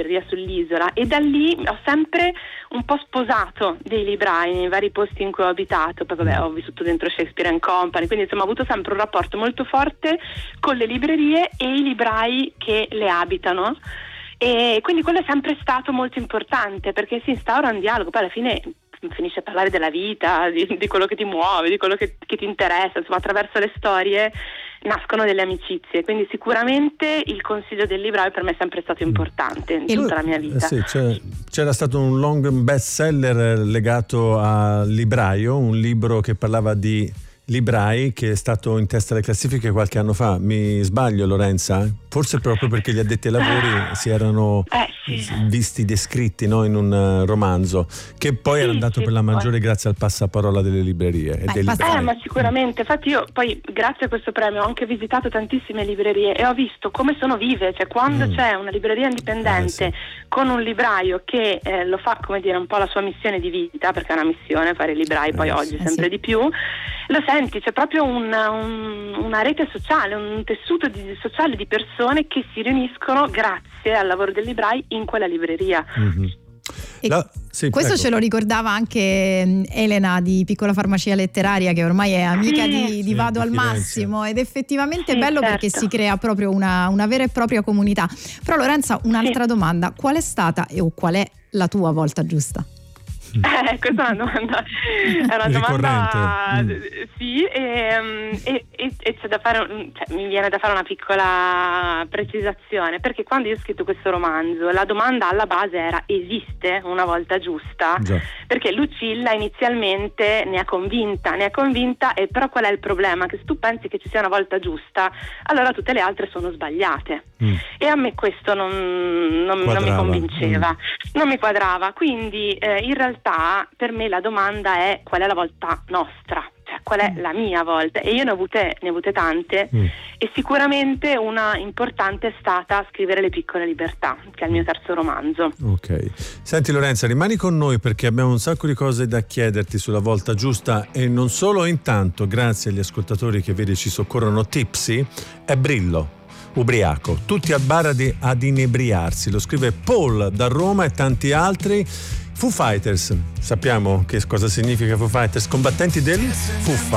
libreria sull'isola, e da lì ho sempre un po' sposato dei librai nei vari posti in cui ho abitato. Poi vabbè, ho vissuto dentro Shakespeare & Company, quindi insomma ho avuto sempre un rapporto molto forte con le librerie e i librai che le abitano, e quindi quello è sempre stato molto importante, perché si instaura un dialogo, poi alla fine finisce a parlare della vita, di quello che ti muove, di quello che ti interessa, insomma attraverso le storie nascono delle amicizie, quindi sicuramente il consiglio del libraio per me è sempre stato importante in tutta la mia vita. Sì, c'era stato un long bestseller legato al libraio, un libro che parlava di librai, che è stato in testa alle classifiche qualche anno fa. Mi sbaglio, Lorenza? Forse proprio perché gli addetti ai lavori si erano visti descritti, no, in un romanzo che poi era andato per la maggiore grazie al passaparola delle librerie e dei librai. Ma sicuramente, infatti io poi grazie a questo premio ho anche visitato tantissime librerie e ho visto come sono vive, cioè quando c'è una libreria indipendente con un libraio che lo fa, come dire, un po' la sua missione di vita, perché è una missione fare i librai poi oggi sempre di più, lo senti, c'è proprio una rete sociale, un tessuto sociale di persone che si riuniscono grazie al lavoro del librai in quella libreria. Questo ce lo ricordava anche Elena di Piccola Farmacia Letteraria, che ormai è amica di Vado al Massimo, ed effettivamente è bello perché si crea proprio una vera e propria comunità. Però Lorenza, un'altra domanda: qual è stata o qual è la tua volta giusta? Questa è una domanda sì, e c'è da fare, mi viene da fare una piccola precisazione, perché quando io ho scritto questo romanzo la domanda alla base era: esiste una volta giusta? Già. Perché Lucilla inizialmente ne ha convinta, e però qual è il problema? Che se tu pensi che ci sia una volta giusta, allora tutte le altre sono sbagliate, e a me questo non mi convinceva, non mi quadrava, quindi in realtà per me la domanda è: qual è la volta nostra? Cioè, qual è la mia volta? E io ne ho avute tante, e sicuramente una importante è stata Scrivere le piccole libertà, che è il mio terzo romanzo. Ok. Senti Lorenza, rimani con noi perché abbiamo un sacco di cose da chiederti sulla volta giusta, e non solo. Intanto, grazie agli ascoltatori che vedi ci soccorrono, Tipsy è Brillo, ubriaco, tutti al bar ad inebriarsi, lo scrive Paul da Roma e tanti altri. Foo Fighters, sappiamo che cosa significa Foo Fighters, combattenti del Fuffa.